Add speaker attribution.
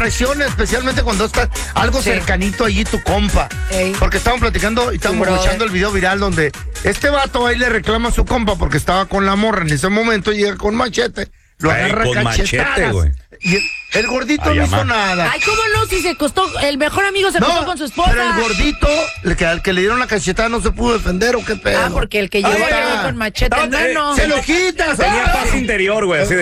Speaker 1: traiciona, especialmente cuando está algo cercanito allí tu compa. Porque estaban platicando y estábamos escuchando el video viral donde este vato ahí le reclama a su compa porque estaba con la morra en ese momento, llega con machete, lo agarra
Speaker 2: con machete, güey.
Speaker 1: Y el gordito no hizo nada.
Speaker 3: Ay, ¿cómo no? Si se costó, el mejor amigo se costó con su esposa.
Speaker 1: Pero el gordito, al que le dieron la cachetada no se pudo defender, ¿o qué pedo?
Speaker 3: Porque el que llegó con machete, no.
Speaker 1: Se lo quitas.
Speaker 2: Tenía paz interior, güey, así de